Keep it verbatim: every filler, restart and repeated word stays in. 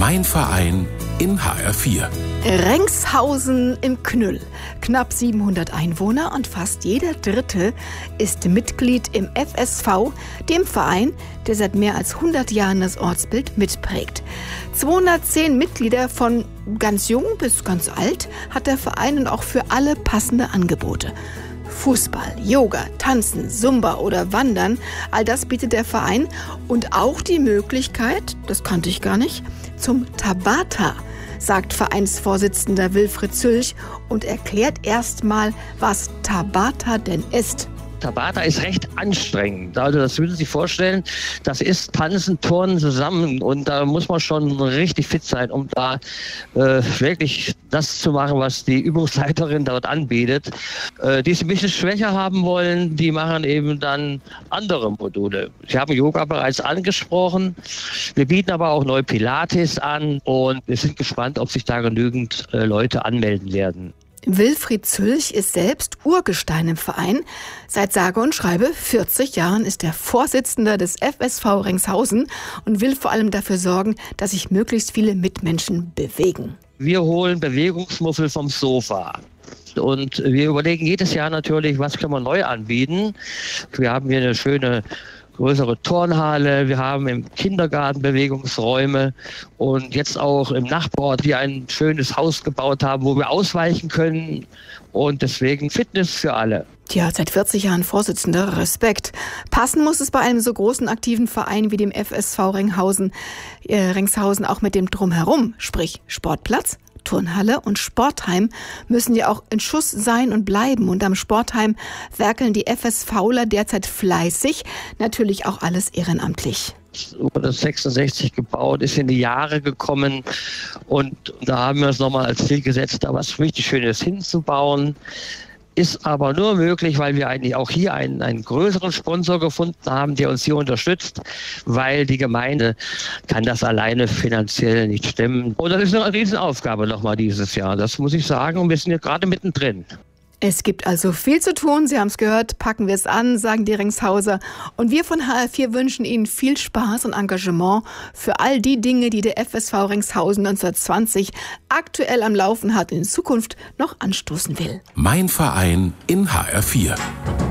Mein Verein in H R vier. Rengshausen im Knüll. Knapp siebenhundert Einwohner und fast jeder Dritte ist Mitglied im F S V, dem Verein, der seit mehr als hundert Jahren das Ortsbild mitprägt. zweihundertzehn Mitglieder von ganz jung bis ganz alt hat der Verein und auch für alle passende Angebote. Fußball, Yoga, Tanzen, Zumba oder Wandern, all das bietet der Verein und auch die Möglichkeit, das kannte ich gar nicht, zum Tabata, sagt Vereinsvorsitzender Wilfried Zülch und erklärt erstmal, was Tabata denn ist. Tabata ist recht anstrengend. Also das müssen Sie sich vorstellen, das ist Tanzen, Turnen zusammen und da muss man schon richtig fit sein, um da äh, wirklich das zu machen, was die Übungsleiterin dort anbietet. Äh, die es ein bisschen schwächer haben wollen, die machen eben dann andere Module. Sie haben Yoga bereits angesprochen. Wir bieten aber auch neu Pilates an und wir sind gespannt, ob sich da genügend äh, Leute anmelden werden. Wilfried Zülch ist selbst Urgestein im Verein. Seit sage und schreibe vierzig Jahren ist er Vorsitzender des F S V Rengshausen und will vor allem dafür sorgen, dass sich möglichst viele Mitmenschen bewegen. Wir holen Bewegungsmuffel vom Sofa. Und wir überlegen jedes Jahr natürlich, was können wir neu anbieten. Wir haben hier eine schöne größere Turnhalle, wir haben im Kindergarten Bewegungsräume und jetzt auch im Nachbarort wir ein schönes Haus gebaut haben, wo wir ausweichen können und deswegen Fitness für alle. Tja, seit vierzig Jahren Vorsitzender, Respekt. Passen muss es bei einem so großen aktiven Verein wie dem F S V Renghausen, äh, Rengshausen auch mit dem Drumherum, sprich Sportplatz, Turnhalle und Sportheim müssen ja auch in Schuss sein und bleiben. Und am Sportheim werkeln die FSVler derzeit fleißig, natürlich auch alles ehrenamtlich. Wurde sechsundsechzig gebaut, ist in die Jahre gekommen und da haben wir uns nochmal als Ziel gesetzt, da was richtig Schönes hinzubauen. Ist aber nur möglich, weil wir eigentlich auch hier einen, einen größeren Sponsor gefunden haben, der uns hier unterstützt, weil die Gemeinde kann das alleine finanziell nicht stemmen. Und das ist eine Riesenaufgabe nochmal dieses Jahr, das muss ich sagen, und wir sind hier gerade mittendrin. Es gibt also viel zu tun, Sie haben es gehört, packen wir es an, sagen die Rengshauser. Und wir von H R vier wünschen Ihnen viel Spaß und Engagement für all die Dinge, die der F S V Rengshausen neunzehnhundertzwanzig aktuell am Laufen hat und in Zukunft noch anstoßen will. Mein Verein in H R vier.